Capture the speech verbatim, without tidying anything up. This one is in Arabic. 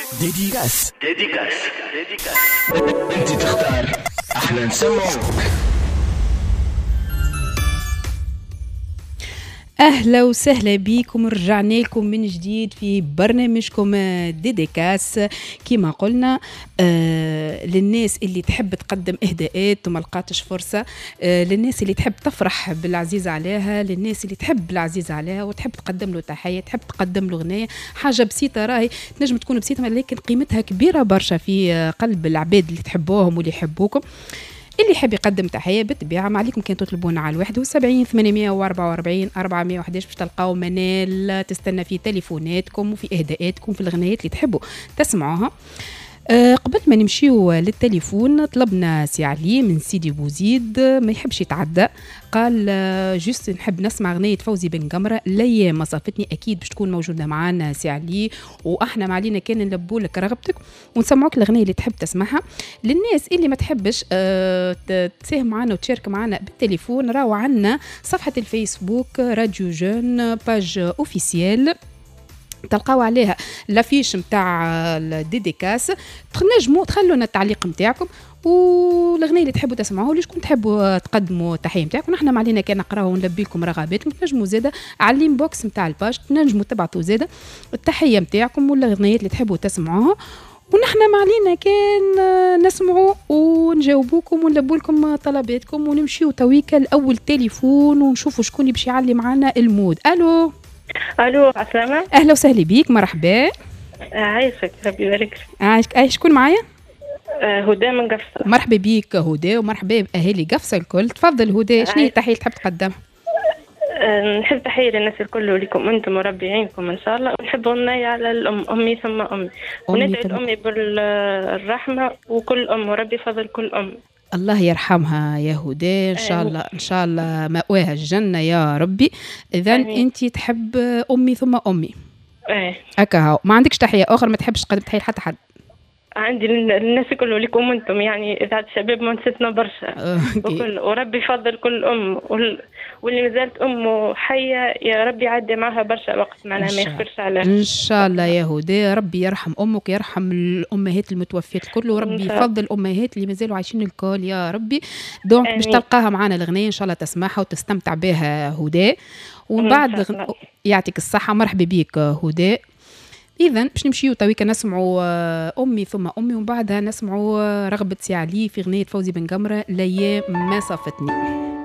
ديديكاس ديديكاس ديديكاس انت تختار، احنا نسمعوك. أهلا وسهلا بكم، رجعنا لكم من جديد في برنامجكم ديديكاس. كما قلنا آه للناس اللي تحب تقدم إهداءات وما لقاتش فرصة، آه للناس اللي تحب تفرح بالعزيز عليها، للناس اللي تحب العزيز عليها وتحب تقدم له تحية، تحب تقدم له غناية. حاجة بسيطة، راهي تنجم تكون بسيطة لكن قيمتها كبيرة برشا في قلب العباد اللي تحبوهم واللي يحبوكم. اللي يحب يقدم تحية بالطبيعة ما عليكم كان تطلبونا على واحد وسبعين ثمانمائة وأربعة وأربعين أربعمائة وأحد عشر باش تلقاو منال تستنى في تليفوناتكم وفي إهداءاتكم في الغنايات اللي تحبوا تسمعوها. أه قبل ما نمشيو للتليفون طلبنا سي علي من سيدي بوزيد، ما يحبش يتعدى، قال أه جست نحب نسمع غنية فوزي بن قمرة الايام ما صافتني. اكيد باش تكون موجوده معنا سي علي، واحنا معلينا كان نلبوا لك رغبتك ونسمعوك الغنية اللي تحب تسمعها. للناس اللي ما تحبش أه تساهم معنا وتشارك معنا بالتليفون، راهو عندنا صفحه الفيسبوك راديو جون باج اوفيسيال، تلقاو عليها لافيش متاع الديديكاس، تنجموا تخلوا لنا التعليق نتاعكم والاغنيه اللي تحبوا تسمعوها واللي شكون تحبوا تقدموا التحيه نتاعكم. نحن معلينا كان نقراوها ونلبي لكم رغباتكم. تنجموا زاده على الانبوكس نتاع الباج تنجموا تبعثوا زاده التحيه نتاعكم ولا الاغنيات اللي تحبوا تسمعوها، ونحن معلينا كان نسمعوا ونجاوبوكم ونلبوا لكم طلباتكم. ونمشيو تويكا لاول تليفون ونشوفوا شكون يمشي يعلي معنا المود. الو الو عسلامة، اهلا وسهلا بيك، مرحبا. عايشك ربي يبارك. عايشك. اي شكون معايا؟ آه هدى من قفصة. مرحبا بيك هدى ومرحبا باهالي قفصة الكل. تفضل هدى، شنو هي التحيه اللي تحب تقدمها؟ آه نحب تحيه للناس الكل ولكم انتم وربي يعينكم ان شاء الله، ونحب غناية على الام امي ثم امي، وندعي الامي بالرحمه وكل ام وربي فضل كل ام. الله يرحمها يا هدى، ان شاء الله ان شاء الله مأواها الجنه يا ربي. اذا انت تحب امي ثم امي. ايه هكا هاو، ما عندكش تحيه اخرى؟ ما تحبش تقدم تحيه لحتى حد؟ عندي للناس كله لكم انتم، يعني اذاعه الشباب منستنا برشا وكل وربي يفضل كل ام وال... واللي مازالت امه حيه يا ربي يعدي معها برشا وقت معناها ما يخبرش عليها ان شاء الله يا هدى. ربي يرحم امك يرحم الامهات المتوفيات الكل، وربي يفضل الامهات اللي مازالوا عايشين الكل يا ربي. دونك باش تلقاها معنا الاغنيه ان شاء الله تسمعها وتستمتع بها هدى. ومن بعد غن... يعطيك الصحه. مرحبا بيك هدى. إذا باش نمشيو تويكا نسمعوا أمي ثم أمي، ومن بعدها نسمعوا رغبة سي علي في غنية فوزي بن قمرة الايام ما صافتني.